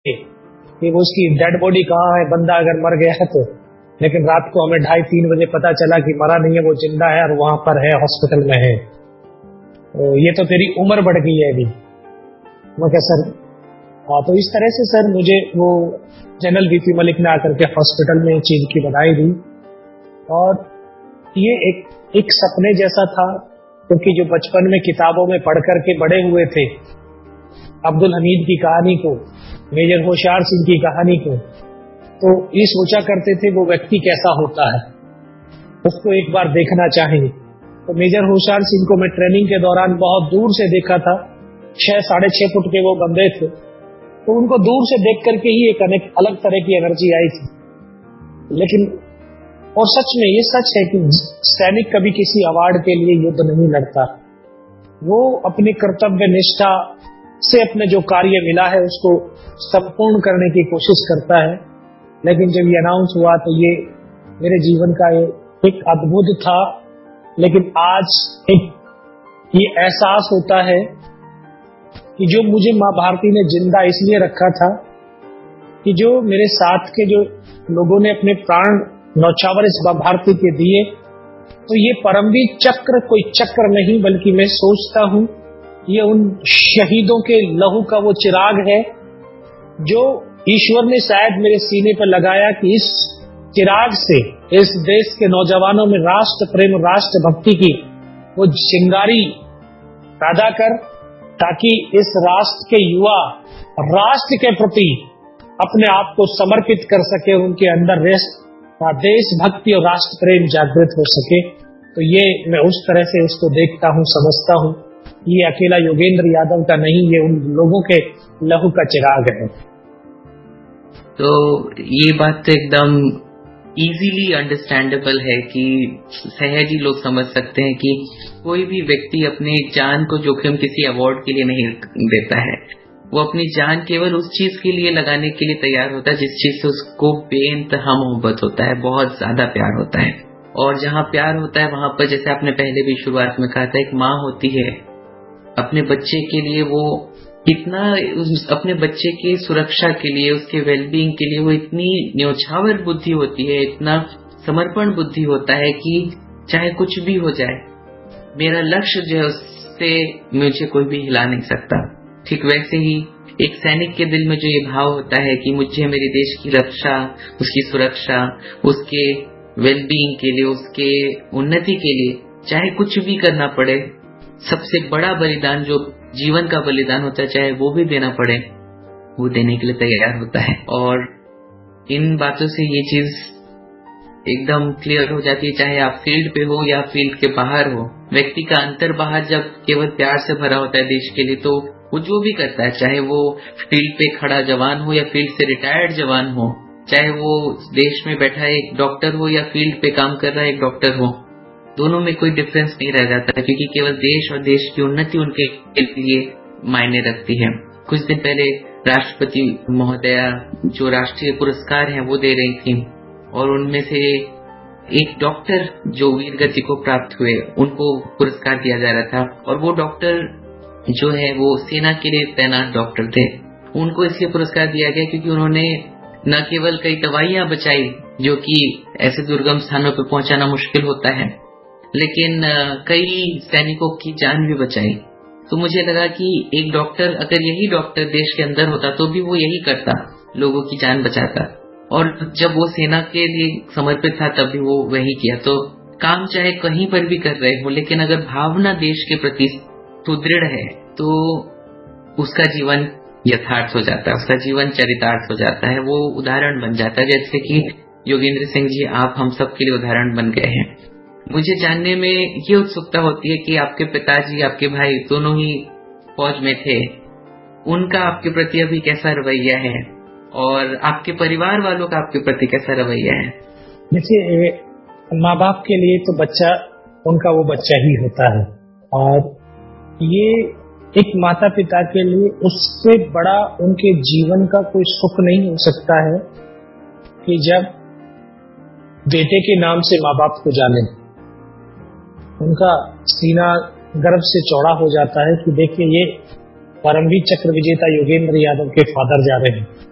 कि वो उसकी डेड बॉडी कहाँ है, बंदा अगर मर गया है तो। लेकिन रात को हमें 2:30-3 बजे पता चला कि मरा नहीं है, वो जिंदा है और वहां पर है, हॉस्पिटल में है। तो ये तो तेरी उम्र बढ़ गई है अभी। मैं कहा सर हाँ। तो इस तरह से सर मुझे वो जनरल वीपी मलिक ने आकर के हॉस्पिटल में चीज की बधाई दी। और ये एक सपने जैसा था, क्योंकि जो बचपन में किताबों में पढ़ करके बड़े हुए थे अब्दुल हमीद की कहानी को, मेजर होशियार सिंह की कहानी को, तो ये सोचा करते थे वो व्यक्ति कैसा होता है, उसको एक बार देखना चाहेंगे। तो मेजर होशियार सिंह को मैं ट्रेनिंग के दौरान बहुत दूर से देखा था। 6-6.5 फुट के वो बंदे थे, तो उनको दूर से देख करके ही एक अलग तरह की एनर्जी आई थी। लेकिन और सच में ये सच है कि सैनिक कभी किसी अवार्ड के लिए युद्ध नहीं लड़ता। वो अपनी कर्तव्य निष्ठा से अपने जो कार्य मिला है उसको संपूर्ण करने की कोशिश करता है। लेकिन जब ये अनाउंस हुआ तो ये मेरे जीवन का एक अद्भुत था। लेकिन आज ये एहसास होता है कि जो मुझे माँ भारती ने जिंदा इसलिए रखा था कि जो मेरे साथ के जो लोगों ने अपने प्राण न्यौछावर इस माँ भारती के दिए, तो ये परमवीर चक्र कोई चक्र नहीं, बल्कि मैं सोचता हूँ ये उन शहीदों के लहू का वो चिराग है जो ईश्वर ने शायद मेरे सीने पर लगाया कि इस चिराग से इस देश के नौजवानों में राष्ट्र प्रेम, राष्ट्र भक्ति की वो चिंगारी पैदा कर, ताकि इस राष्ट्र के युवा राष्ट्र के प्रति अपने आप को समर्पित कर सके, उनके अंदर देशभक्ति और राष्ट्र प्रेम जागृत हो सके। तो ये मैं उस तरह से इसको देखता हूँ, समझता हूँ। ये अकेला योगेंद्र यादव का नहीं, ये उन लोगों के लहू का चिराग है। तो ये बात तो एकदम इजीली अंडरस्टैंडेबल है कि सहज ही लोग समझ सकते हैं कि कोई भी व्यक्ति अपनी जान को जोखिम किसी अवार्ड के लिए नहीं देता है। वो अपनी जान केवल उस चीज के लिए लगाने के लिए तैयार होता है जिस चीज से उसको बेइंतहा मोहब्बत होता है, बहुत ज्यादा प्यार होता है। और जहाँ प्यार होता है वहां पर, जैसे आपने पहले भी शुरुआत में कहा था, एक माँ होती है अपने बच्चे के लिए, वो इतना अपने बच्चे की सुरक्षा के लिए, उसके वेलबींग के लिए वो इतनी न्यौछावर बुद्धि होती है, इतना समर्पण बुद्धि होता है कि चाहे कुछ भी हो जाए, मेरा लक्ष्य जो है उससे मुझे कोई भी हिला नहीं सकता। ठीक वैसे ही एक सैनिक के दिल में जो ये भाव होता है कि मुझे मेरे देश की रक्षा, उसकी सुरक्षा, उसके वेलबींग के लिए, उसके उन्नति के लिए चाहे कुछ भी करना पड़े, सबसे बड़ा बलिदान जो जीवन का बलिदान होता है, चाहे वो भी देना पड़े, वो देने के लिए तैयार होता है। और इन बातों से ये चीज एकदम क्लियर हो जाती है, चाहे आप फील्ड पे हो या फील्ड के बाहर हो। व्यक्ति का अंतर बाहर जब केवल प्यार से भरा होता है देश के लिए, तो वो जो भी करता है, चाहे वो फील्ड पे खड़ा जवान हो या फील्ड से रिटायर्ड जवान हो, चाहे वो देश में बैठा एक डॉक्टर हो या फील्ड पे काम कर रहा है एक डॉक्टर हो, दोनों में कोई डिफरेंस नहीं रह जाता, क्योंकि केवल देश और देश की उन्नति उनके लिए मायने रखती है। कुछ दिन पहले राष्ट्रपति महोदया जो राष्ट्रीय पुरस्कार हैं वो दे रही थी, और उनमें से एक डॉक्टर जो वीर गति को प्राप्त हुए उनको पुरस्कार दिया जा रहा था। और वो डॉक्टर जो है वो सेना के लिए तैनात डॉक्टर थे। उनको इसलिए पुरस्कार दिया गया क्योंकि उन्होंने न केवल कई दवाइयां बचाई जो कि ऐसे दुर्गम स्थानों पर पहुंचाना मुश्किल होता है, लेकिन कई सैनिकों की जान भी बचाई। तो मुझे लगा कि एक डॉक्टर, अगर यही डॉक्टर देश के अंदर होता तो भी वो यही करता, लोगों की जान बचाता। और जब वो सेना के लिए समर्पित था तब भी वो वही किया। तो काम चाहे कहीं पर भी कर रहे हो, लेकिन अगर भावना देश के प्रति सुदृढ़ है तो उसका जीवन यथार्थ हो जाता है, उसका जीवन चरितार्थ हो जाता है, वो उदाहरण बन जाता है। जैसे कि योगेंद्र सिंह जी, आप हम सब के लिए उदाहरण बन गए हैं। मुझे जानने में ये उत्सुकता होती है कि आपके पिताजी, आपके भाई दोनों ही फौज में थे, उनका आपके प्रति अभी कैसा रवैया है और आपके परिवार वालों का आपके प्रति कैसा रवैया है? देखिए, माँ बाप के लिए तो बच्चा उनका वो बच्चा ही होता है, और ये एक माता पिता के लिए उससे बड़ा उनके जीवन का कोई सुख नहीं हो सकता है कि जब बेटे के नाम से माँ बाप को जाने, उनका सीना गर्व से चौड़ा हो जाता है कि देखिए ये परमवीर चक्र विजेता योगेंद्र यादव के फादर जा रहे हैं।